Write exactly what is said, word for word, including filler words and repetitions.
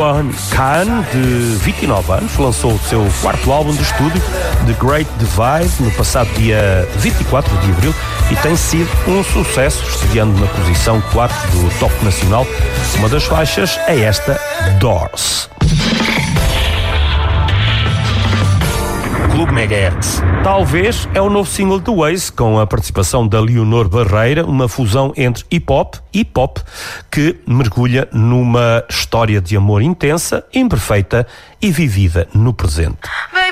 Johan Kahn, de vinte e nove anos, lançou o seu quarto álbum de estúdio, The Great Divide, no passado dia vinte e quatro de abril, e tem sido um sucesso, estreando na posição quatro do Top Nacional. Uma das faixas é esta, Doors. Clube Megahertz. Talvez é o novo single do Waze, com a participação da Leonor Barreira, uma fusão entre hip-hop e pop que mergulha numa história de amor intensa, imperfeita e vivida no presente.